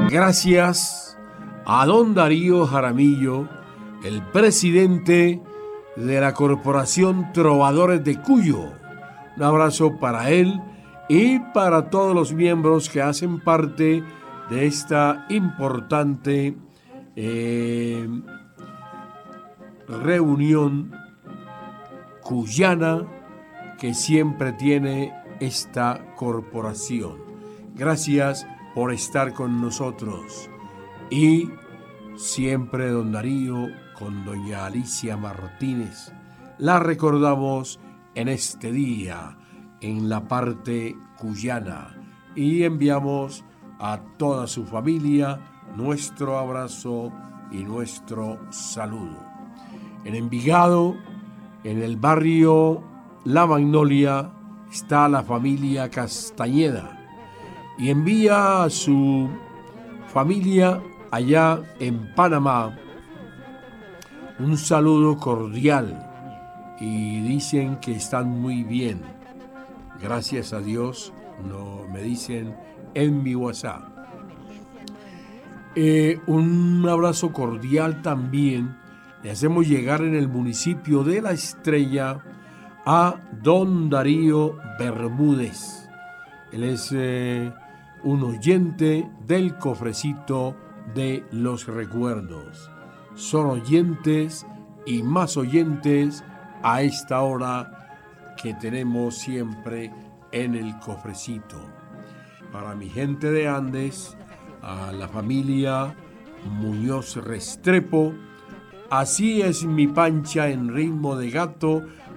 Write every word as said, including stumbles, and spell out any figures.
Gracias a don Darío Jaramillo, el presidente de la Corporación Trovadores de Cuyo. Un abrazo para él y para todos los miembros que hacen parte de esta importante eh, reunión cuyana que siempre tiene esta corporación. Gracias por estar con nosotros. Y siempre don Darío con doña Alicia Martínez. La recordamos en este día, en la parte cuyana. Y enviamos a toda su familia nuestro abrazo y nuestro saludo. En Envigado, en el barrio La Magnolia, está la familia Castañeda y envía a su familia allá en Panamá un saludo cordial y dicen que están muy bien. Gracias a Dios, no me dicen en mi WhatsApp. Eh, un abrazo cordial también le hacemos llegar en el municipio de La Estrella a don Darío Bermúdez. Él es eh, un oyente del cofrecito de los recuerdos. Son oyentes y más oyentes a esta hora que tenemos siempre en el cofrecito. Para mi gente de Andes, a la familia Muñoz Restrepo, así es mi pancha en ritmo de gato,